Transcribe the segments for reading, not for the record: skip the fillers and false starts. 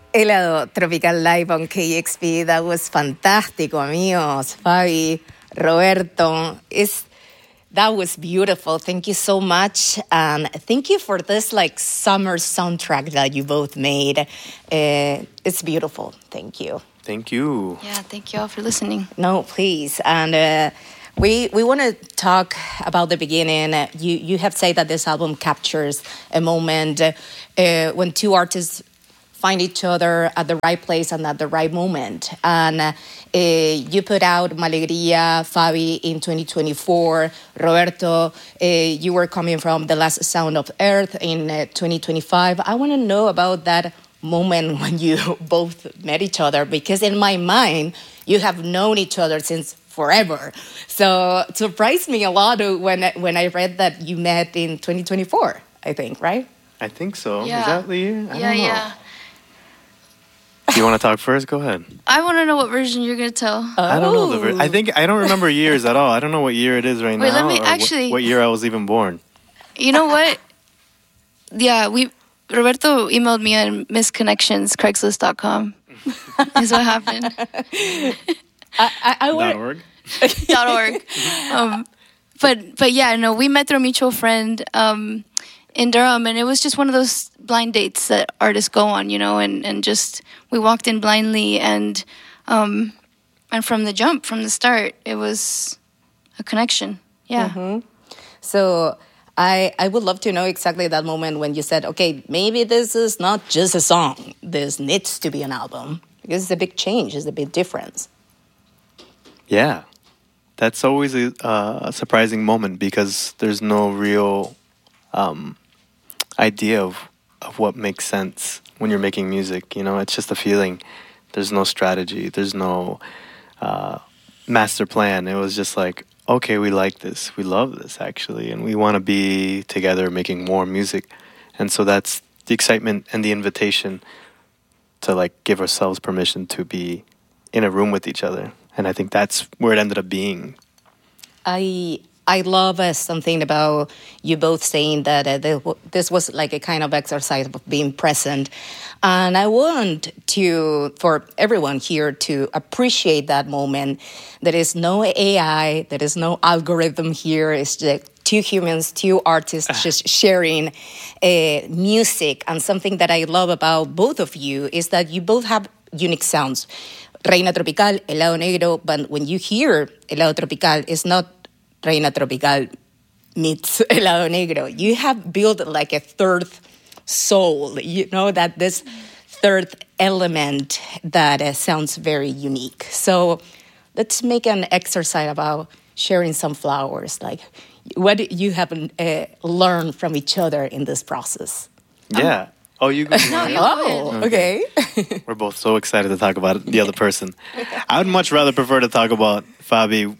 Helado Tropical Live on KXP. That was fantástico, amigos. Fabi, Roberto. That was beautiful. Thank you so much. And thank you for this summer soundtrack that you both made. It's beautiful. Thank you. Thank you. Yeah, thank you all for listening. No, please. And we want to talk about the beginning. You have said that this album captures a moment when two artists find each other at the right place and at the right moment. And you put out Malegría, Fabi, in 2024. Roberto, you were coming from The Last Sound of Earth in 2025. I want to know about that moment when you both met each other, because in my mind, you have known each other since forever. So it surprised me a lot when I read that you met in 2024, I think, right? I think so. Yeah. Is that the year? I don't know. Yeah. You want to talk first? Go ahead. I want to know what version you're going to tell. I don't know I don't remember years at all. I don't know what year it is right now. Wait, let me actually. What year I was even born. You know what? Yeah, Roberto emailed me on misconnections, Craigslist.com. Is what happened. .org. .org. But yeah, no, we met through a mutual friend in Durham, and it was just one of those blind dates that artists go on, and just we walked in blindly, and from the jump, from the start, it was a connection. Yeah. Mm-hmm. So I would love to know exactly that moment when you said, okay, maybe this is not just a song. This needs to be an album. Because it's a big change. It's a big difference. Yeah. That's always a surprising moment because there's no real idea of what makes sense when you're making music. It's just a feeling. There's no strategy. There's no master plan. It was just like, okay, we like this. We love this, actually. And we want to be together making more music. And so that's the excitement and the invitation to give ourselves permission to be in a room with each other. And I think that's where it ended up being. I love something about you both saying that this was like a kind of exercise of being present. And I want for everyone here to appreciate that moment. There is no AI, there is no algorithm here. It's just two humans, two artists just sharing music. And something that I love about both of you is that you both have unique sounds. Reina Tropical, Helado Negro, but when you hear Helado Tropical, it's not Reina Tropical meets Helado Negro. You have built like a third soul, that this third element that sounds very unique. So let's make an exercise about sharing some flowers. Like, what you have learned from each other in this process? Yeah. Oh, you go. No, okay. We're both so excited to talk about the other person. I would much rather prefer to talk about Fabi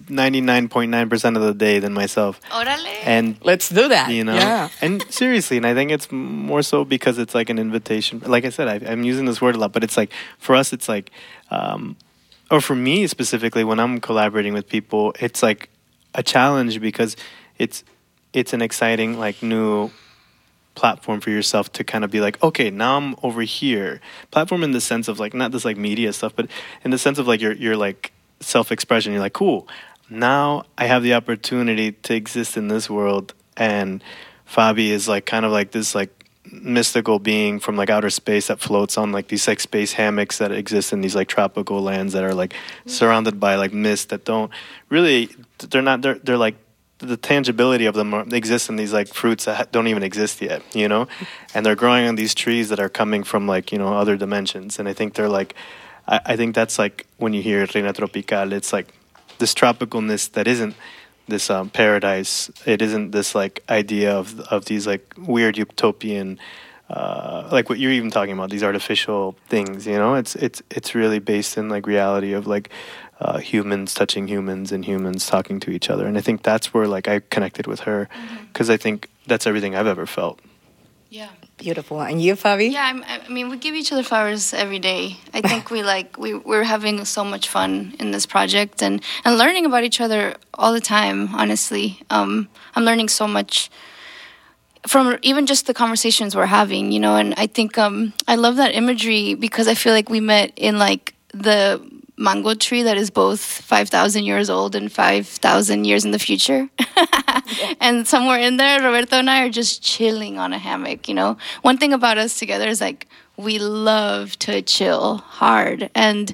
99.9% of the day than myself. Órale. And let's do that. Yeah. And seriously, and I think it's more so because it's like an invitation. Like I said, I'm using this word a lot, but it's like, for us, it's like, or for me specifically, when I'm collaborating with people, it's like a challenge because it's an exciting, new platform for yourself to kind of be like, okay, now I'm over here. Platform in the sense of not this media stuff, but in the sense of your self-expression. You're like, cool, now I have the opportunity to exist in this world. And Fabi is kind of this mystical being from outer space that floats on these space hammocks that exist in these tropical lands that are surrounded by mist that don't really, they're the tangibility of them exists in these fruits that don't even exist yet, and they're growing on these trees that are coming from other dimensions. And I think they're I think that's when you hear Reina Tropical, it's this tropicalness that isn't this paradise. It isn't this idea of these weird utopian what you're even talking about, these artificial things. It's really based in reality of humans touching humans and humans talking to each other. And I think that's where I connected with her because I think that's everything I've ever felt. Yeah. Beautiful. And you, Fabi? Yeah, I mean, we give each other flowers every day. I think we're having so much fun in this project and learning about each other all the time, honestly. I'm learning so much from even just the conversations we're having, and I think I love that imagery because I feel like we met in like the mango tree that is both 5,000 years old and 5,000 years in the future. And somewhere in there, Roberto and I are just chilling on a hammock, One thing about us together is like we love to chill hard.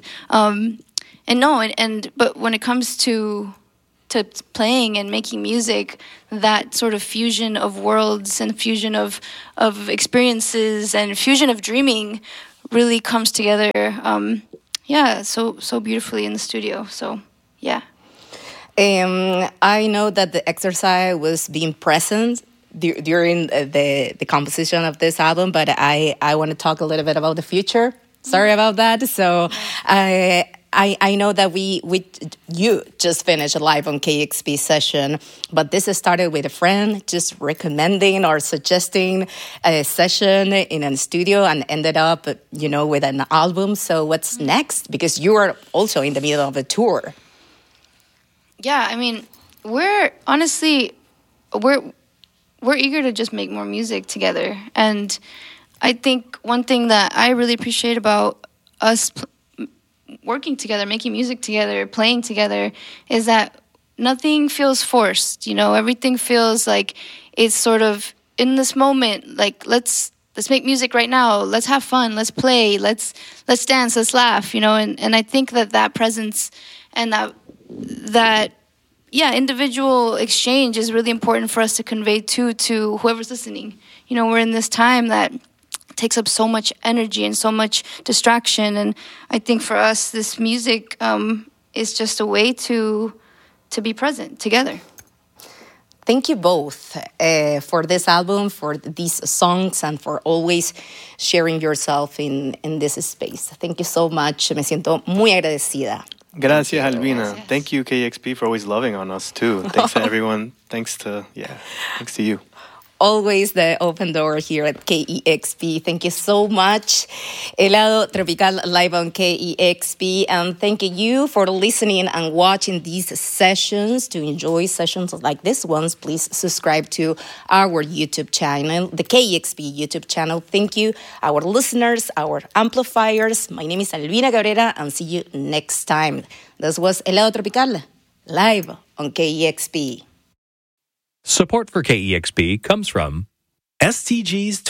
But when it comes to playing and making music, that sort of fusion of worlds and fusion of experiences and fusion of dreaming really comes together. So beautifully in the studio. So, yeah. I know that the exercise was being present during the composition of this album, but I want to talk a little bit about the future. Sorry about that. So I know that you just finished a live on KEXP session, but this started with a friend just recommending or suggesting a session in a studio and ended up, with an album. So what's next? Because you are also in the middle of a tour. Yeah, I mean, we're eager to just make more music together. And I think one thing that I really appreciate about us working together, making music together, playing together, is that nothing feels forced. Everything feels like it's sort of in this moment. Like let's make music right now. Let's have fun. Let's play. Let's dance. Let's laugh. And I think that presence and that individual exchange is really important for us to convey to whoever's listening. We're in this time that takes up so much energy and so much distraction, and I think for us this music is just a way to be present together. Thank you both for this album, for these songs, and for always sharing yourself in this space. Thank you so much. Me siento muy agradecida. Gracias, Albina. Gracias. Thank you, KEXP, for always loving on us, too. Thanks to everyone. Thanks to you. Always the open door here at KEXP. Thank you so much. Helado Tropical live on KEXP. And thank you for listening and watching these sessions. To enjoy sessions like this ones, please subscribe to our YouTube channel, the KEXP YouTube channel. Thank you, our listeners, our amplifiers. My name is Albina Cabrera, and see you next time. This was Helado Tropical live on KEXP. Support for KEXP comes from STG's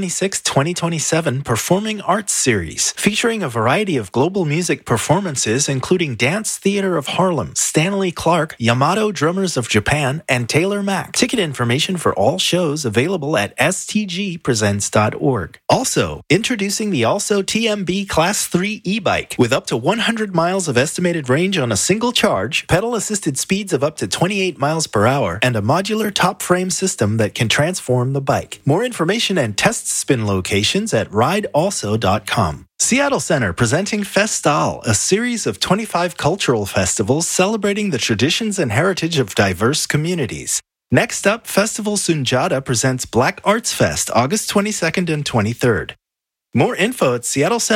2026-2027 Performing Arts Series, featuring a variety of global music performances including Dance Theater of Harlem, Stanley Clarke, Yamato Drummers of Japan, and Taylor Mack. Ticket information for all shows available at stgpresents.org. Also, introducing the Also TMB Class 3 e-bike with up to 100 miles of estimated range on a single charge, pedal-assisted speeds of up to 28 miles per hour, and a modular top frame system that can transform the bike. More information and test spin locations at ridealso.com. Seattle Center presenting Festal, a series of 25 cultural festivals celebrating the traditions and heritage of diverse communities. Next up, Festival Sunjata presents Black Arts Fest, August 22nd and 23rd. More info at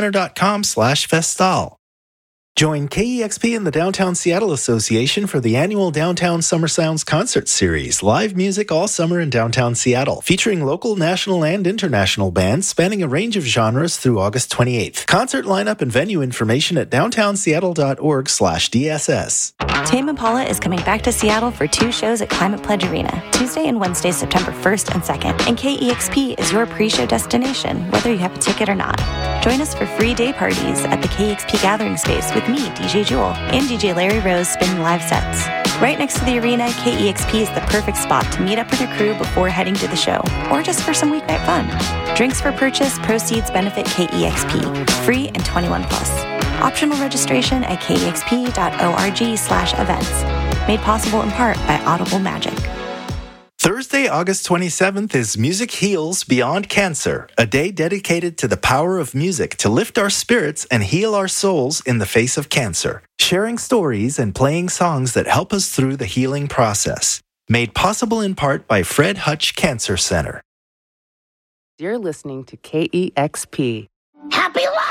seattlecenter.com/festal. Join KEXP and the Downtown Seattle Association for the annual Downtown Summer Sounds Concert Series, live music all summer in downtown Seattle, featuring local, national, and international bands spanning a range of genres through August 28th. Concert lineup and venue information at downtownseattle.org/DSS. Tame Impala is coming back to Seattle for 2 shows at Climate Pledge Arena, Tuesday and Wednesday, September 1st and 2nd. And KEXP is your pre-show destination, whether you have a ticket or not. Join us for free day parties at the KEXP Gathering Space with me, DJ Jewel, and DJ Larry Rose spinning live sets. Right next to the arena, KEXP is the perfect spot to meet up with your crew before heading to the show, or just for some weeknight fun. Drinks for purchase, proceeds benefit KEXP. Free and 21 plus. Optional registration at kexp.org/events. Made possible in part by Audible Magic. Thursday, August 27th is Music Heals Beyond Cancer, a day dedicated to the power of music to lift our spirits and heal our souls in the face of cancer, sharing stories and playing songs that help us through the healing process. Made possible in part by Fred Hutch Cancer Center. You're listening to KEXP. Happy life!